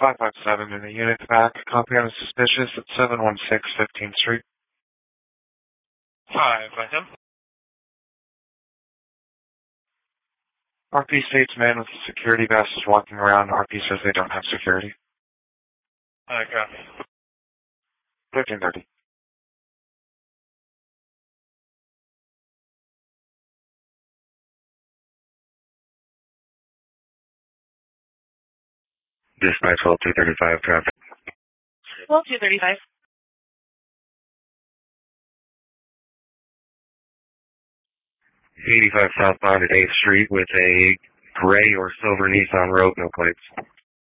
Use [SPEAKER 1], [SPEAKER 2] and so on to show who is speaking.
[SPEAKER 1] 557 in the unit back. Copy on a suspicious at 716 15th Street.
[SPEAKER 2] 5 by 10.
[SPEAKER 1] RP states man with a security vest is walking around. RP says they don't have security.
[SPEAKER 2] Okay.
[SPEAKER 1] 1330.
[SPEAKER 3] Dispatch 12235 traffic.
[SPEAKER 4] 12235.
[SPEAKER 3] 85 southbound at 8th Street with a gray or silver Nissan Rogue, no plates.